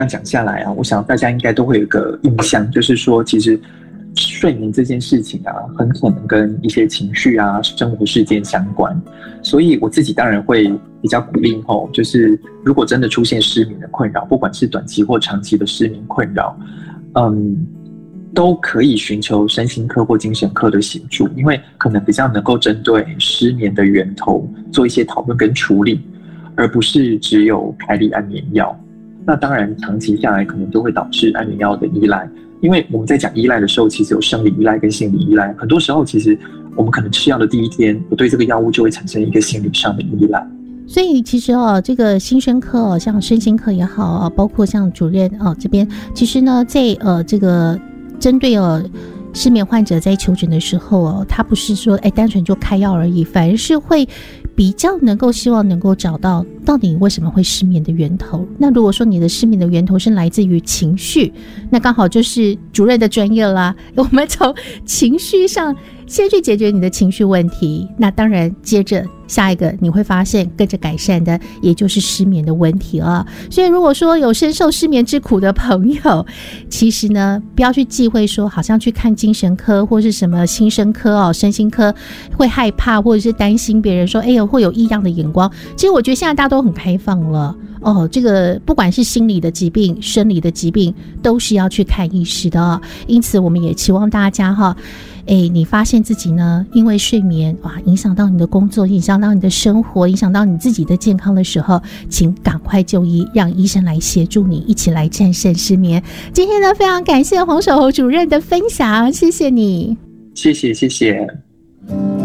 讲下来啊，我想大家应该都会有一个印象，就是说其实睡眠这件事情啊，很可能跟一些情绪啊、生活事件相关。所以我自己当然会比较鼓励就是如果真的出现失眠的困扰，不管是短期或长期的失眠困扰，都可以寻求身心科或精神科的协助，因为可能比较能够针对失眠的源头做一些讨论跟处理，而不是只有开立安眠药。那当然长期下来可能都会导致安眠药的依赖，因为我们在讲依赖的时候，其实有生理依赖跟心理依赖，很多时候其实我们可能吃药的第一天，我对这个药物就会产生一个心理上的依赖。 所以其实这个心身科像身心科也好包括像主任这边，其实呢在这个针对失眠患者在求诊的时候他不是说单纯就开药而已，反而是会比较能够希望能够找到到底为什么会失眠的源头。那如果说你的失眠的源头是来自于情绪，那刚好就是主任的专业啦，我们从情绪上先去解决你的情绪问题，那当然接着下一个你会发现跟着改善的也就是失眠的问题了。所以如果说有深受失眠之苦的朋友，其实呢不要去忌讳说好像去看精神科或是什么心身科身心科会害怕或者是担心别人说会有异样的眼光。其实我觉得现在大家都很开放了这个不管是心理的疾病生理的疾病都是要去看医师的因此我们也期望大家你发现自己呢因为睡眠影响到你的工作，影响到你的生活，影响到你自己的健康的时候，请赶快就医，让医生来协助你一起来战胜失眠。今天呢非常感谢黄守侯主任的分享，谢谢你。 谢谢。